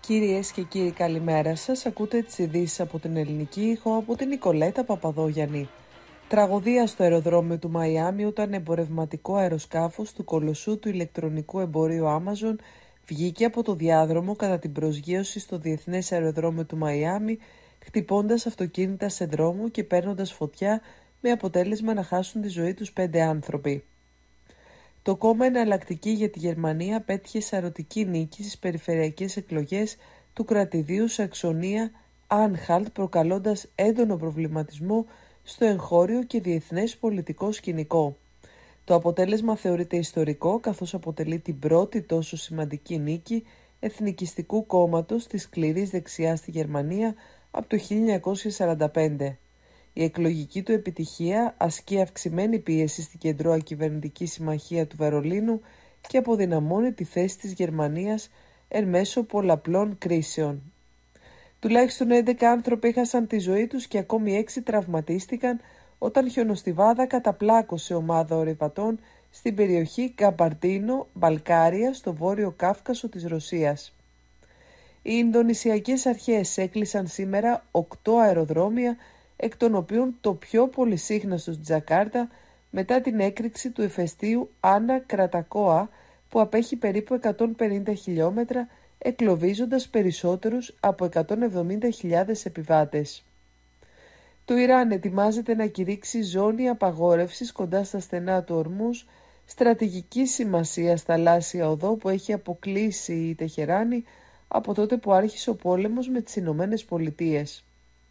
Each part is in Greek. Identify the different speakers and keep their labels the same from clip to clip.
Speaker 1: Κυρίες και κύριοι, καλημέρα σας. Ακούτε τις ειδήσεις από την Ελληνική Ήχο από την Νικολέτα Παπαδόγιαννη. Τραγωδία στο αεροδρόμιο του Μαϊάμι όταν εμπορευματικό αεροσκάφος του κολοσσού του ηλεκτρονικού εμπορίου Amazon βγήκε από το διάδρομο κατά την προσγείωση στο Διεθνές Αεροδρόμιο του Μαϊάμι, χτυπώντας αυτοκίνητα σε δρόμο και παίρνοντας φωτιά, με αποτέλεσμα να χάσουν τη ζωή τους 5 άνθρωποι. Το κόμμα Εναλλακτική για τη Γερμανία πέτυχε σαρωτική νίκη στις περιφερειακές εκλογές του κρατηδίου Σαξονία-Άνχαλτ, προκαλώντας έντονο προβληματισμό στο εγχώριο και διεθνές πολιτικό σκηνικό. Το αποτέλεσμα θεωρείται ιστορικό, καθώς αποτελεί την πρώτη τόσο σημαντική νίκη εθνικιστικού κόμματος της σκληρής δεξιάς στη Γερμανία από το 1945. Η εκλογική του επιτυχία ασκεί αυξημένη πίεση στην κεντρώα κυβερνητική συμμαχία του Βερολίνου και αποδυναμώνει τη θέση της Γερμανίας εν μέσω πολλαπλών κρίσεων. Τουλάχιστον 11 άνθρωποι έχασαν τη ζωή τους και ακόμη 6 τραυματίστηκαν όταν χιονοστιβάδα καταπλάκωσε ομάδα ορειβατών στην περιοχή Καμπαρντίνο-Μπαλκάρια στο βόρειο Κάφκασο της Ρωσίας. Οι Ινδονησιακές αρχές έκλεισαν σήμερα 8 αεροδρόμια, εκ των οποίων το πιο πολυσύχναστο στην Τζακάρτα, μετά την έκρηξη του ηφαιστείου Άνα Κρατακόα, που απέχει περίπου 150 χιλιόμετρα, εκλοβίζοντας περισσότερους από 170.000 επιβάτες. Το Ιράν ετοιμάζεται να κηρύξει ζώνη απαγόρευσης κοντά στα στενά του Ορμούς, στρατηγική σημασία θαλάσσια οδό που έχει αποκλείσει η Τεχεράνη από τότε που άρχισε ο πόλεμος με τις Ηνωμένες Πολιτείες.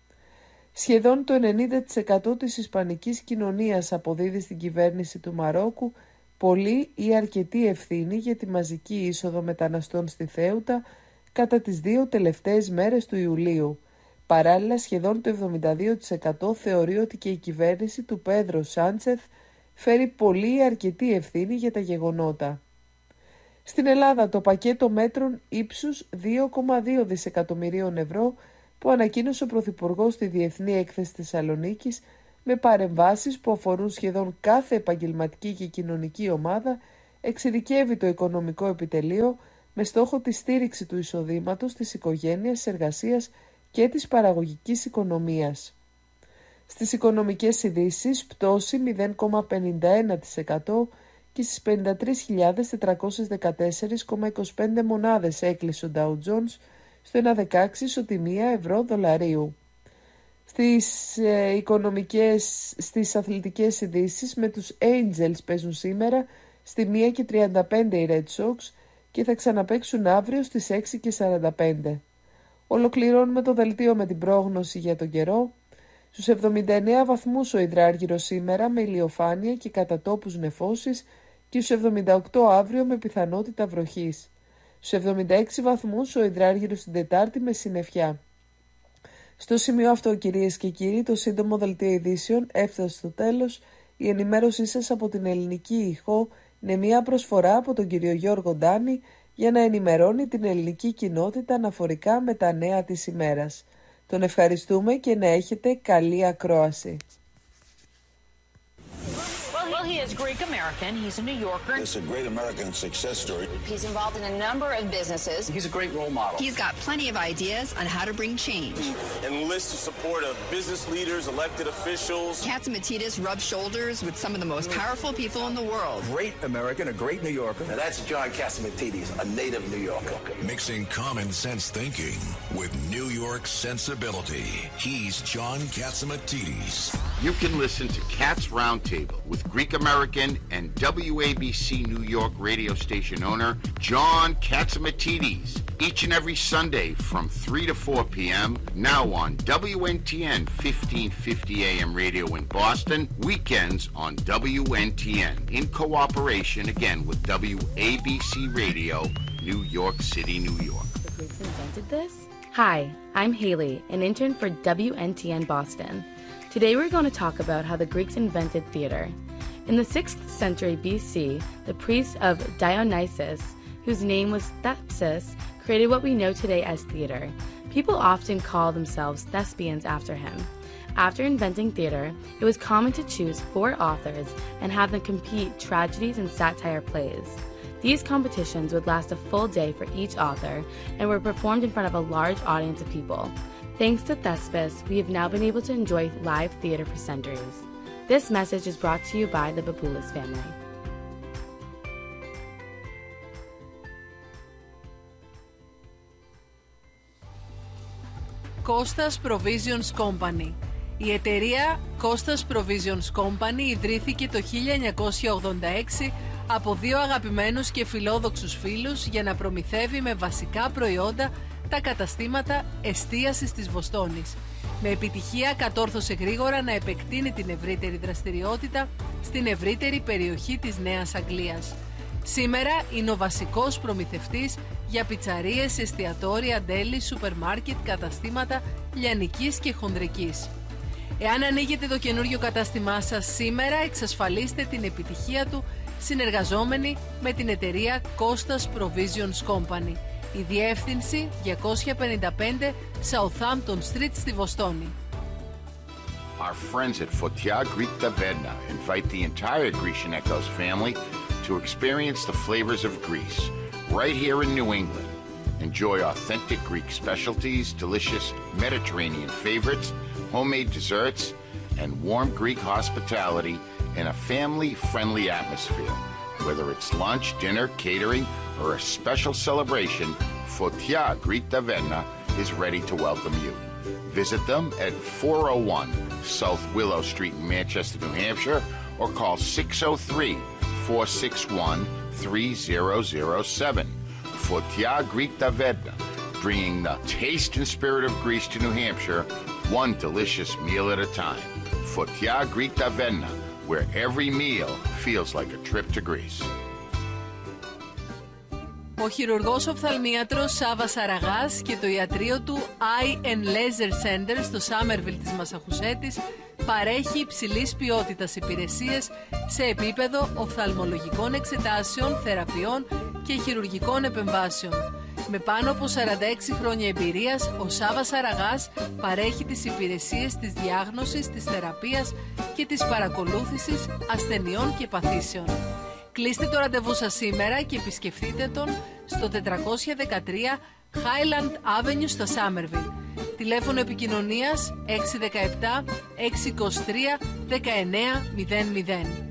Speaker 1: Σχεδόν το 90% της ισπανικής κοινωνίας αποδίδει στην κυβέρνηση του Μαρόκου πολλή ή αρκετή ευθύνη για τη μαζική είσοδο μεταναστών στη Θέουτα κατά τις 2 τελευταίες μέρες του Ιουλίου. Παράλληλα, σχεδόν το 72% θεωρεί ότι και η κυβέρνηση του Πέδρο Σάντσεθ φέρει πολλή ή αρκετή ευθύνη για τα γεγονότα. Στην Ελλάδα, το πακέτο μέτρων ύψους 2,2 δισεκατομμυρίων ευρώ που ανακοίνωσε ο Πρωθυπουργός στη Διεθνή Έκθεση Θεσσαλονίκης, με παρεμβάσεις που αφορούν σχεδόν κάθε επαγγελματική και κοινωνική ομάδα, εξειδικεύει το οικονομικό επιτελείο με στόχο τη στήριξη του εισοδήματος, της οικογένειας, της εργασίας και της παραγωγικής οικονομίας. Στις οικονομικές ειδήσεις, πτώση 0,51% και στις 53.414,25 μονάδες έκλεισε ο Dow Jones στο 1,16 ισοτιμία ευρώ-δολαρίου. Στις αθλητικές ειδήσεις, με τους Angels παίζουν σήμερα στη 1:35 οι Red Sox και θα ξαναπαίξουν αύριο στις 6:45. Ολοκληρώνουμε το δελτίο με την πρόγνωση για τον καιρό. Στους 79 βαθμούς ο υδράργυρος σήμερα με ηλιοφάνεια και κατά τόπους νεφώσεις και στους 78 αύριο με πιθανότητα βροχής. Στους 76 βαθμούς ο υδράργυρος την Τετάρτη με συννεφιά. Στο σημείο αυτό, κυρίες και κύριοι, το σύντομο δελτίο ειδήσεων έφτασε στο τέλος. Η ενημέρωσή σας από την Ελληνική Ήχο είναι μια προσφορά από τον κύριο Γιώργο Ντάνη για να ενημερώνει την ελληνική κοινότητα αναφορικά με τα νέα της ημέρας. Τον ευχαριστούμε και να έχετε καλή ακρόαση.
Speaker 2: He is Greek American. He's a New Yorker.
Speaker 3: It's a great American success story.
Speaker 2: He's involved in a number of businesses.
Speaker 4: He's a great role model.
Speaker 5: He's got plenty of ideas on how to bring change.
Speaker 6: Enlist the support of business leaders, elected officials.
Speaker 5: Catsimatidis rubs shoulders with some of the most powerful people in the world.
Speaker 4: Great American, a great New Yorker.
Speaker 3: Now that's John Catsimatidis, a native New Yorker.
Speaker 7: Mixing common sense thinking with New York sensibility. He's John Catsimatidis.
Speaker 8: You can listen to Cats Roundtable with Greek American and WABC New York radio station owner John Catsimatidis each and every Sunday from 3 to 4 p.m. now on WNTN 1550 AM radio in Boston, weekends on WNTN in cooperation again with WABC Radio, New York City, New York.
Speaker 9: The Greeks invented this? Hi, I'm Haley, an intern for WNTN Boston. Today we're going to talk about how the Greeks invented theater. In the 6th century BC, the priest of Dionysus, whose name was Thespis, created what we know today as theater. People often call themselves thespians after him. After inventing theater, it was common to choose 4 authors and have them compete tragedies and satire plays. These competitions would last a full day for each author and were performed in front of a large audience of people. Thanks to Thespis, we have now been able to enjoy live theater for centuries. This message is brought to you by the Baboulas family.
Speaker 1: Costas Provisions Company. Η εταιρεία Costas Provisions Company ιδρύθηκε το 1986 από δύο αγαπημένους και φιλόδοξους φίλους για να προμηθεύει με βασικά προϊόντα τα καταστήματα εστίασης της Βοστόνης. Με επιτυχία κατόρθωσε γρήγορα να επεκτείνει την ευρύτερη δραστηριότητα στην ευρύτερη περιοχή της Νέας Αγγλίας. Σήμερα είναι ο βασικός προμηθευτής για πιτσαρίες, εστιατόρια, ντέλη, σούπερ μάρκετ, καταστήματα λιανικής και χονδρικής. Εάν ανοίγετε το καινούριο κατάστημά σας σήμερα, εξασφαλίστε την επιτυχία του συνεργαζόμενοι με την εταιρεία Costas Provisions Company. Η διεύθυνση 255 Southampton Street στη Βοστόνη.
Speaker 8: Our friends at Fotia Greek Taverna invite the entire Grecian Echoes family to experience the flavors of Greece right here in New England. Enjoy authentic Greek specialties, delicious Mediterranean favorites, homemade desserts, and warm Greek hospitality in a family-friendly atmosphere. Whether it's lunch, dinner, catering, or a special celebration, Fotia Greek Taverna is ready to welcome you. Visit them at 401 South Willow Street in Manchester, New Hampshire, or call 603-461-3007. Fotia Greek Taverna, bringing the taste and spirit of Greece to New Hampshire, one delicious meal at a time. Fotia Greek Taverna, where every meal feels like a trip to Greece.
Speaker 1: Ο χειρουργός οφθαλμίατρος Σάββας Αραγάς και το ιατρείο του Eye and Laser Center στο Σάμερβιλ της Μασαχουσέτης παρέχει υψηλής ποιότητας υπηρεσίες σε επίπεδο οφθαλμολογικών εξετάσεων, θεραπείων και χειρουργικών επεμβάσεων. Με πάνω από 46 χρόνια εμπειρίας, ο Σάββας Αραγάς παρέχει τις υπηρεσίες της διάγνωσης, της θεραπείας και της παρακολούθησης ασθενειών και παθήσεων. Κλείστε το ραντεβού σας σήμερα και επισκεφτείτε τον στο 413 Highland Avenue στο Somerville. Τηλέφωνο επικοινωνίας 617 623 1900.